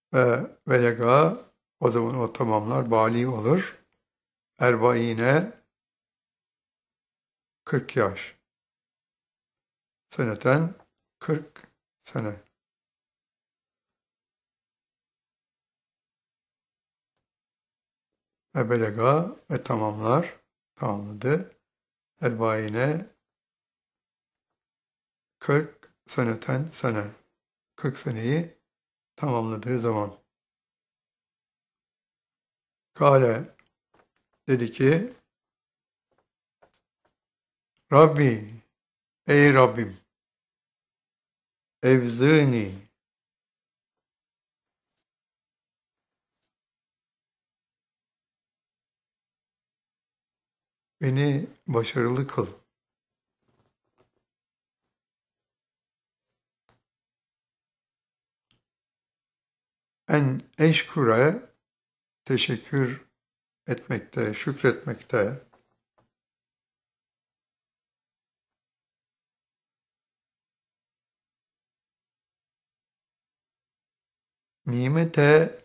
ve velega, o zaman o tamamlar, bali olur. Erbaine 40 yaş. Seneten 40 sene. Ve belega ve tamamlar, tamamladı. Erbaine 40 seneten sene. 40 seneyi tamamladığı zaman. Kale dedi ki, Rabbi, ey Rabbim, evzini, beni başarılı kıl. En eşkure, teşekkür etmekte, şükretmekte, nimete,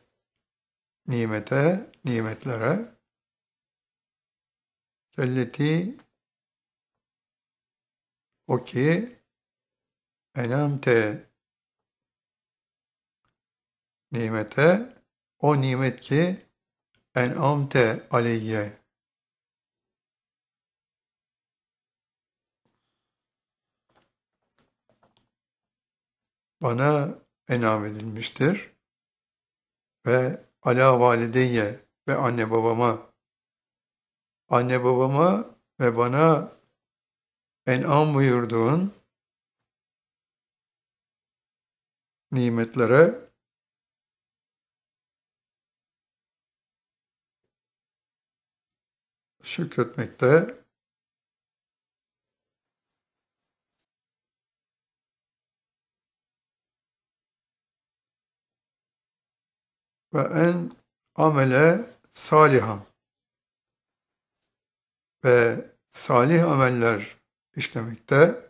nimetlere, kelleti, o ki, enamte, nimete, o nimet ki, en'amte aleyye, bana enam edilmiştir ve ala valideyye ve anne babama ve bana en'am buyurduğun nimetlere şükretmekte ve en amele salihan ve salih ameller işlemekte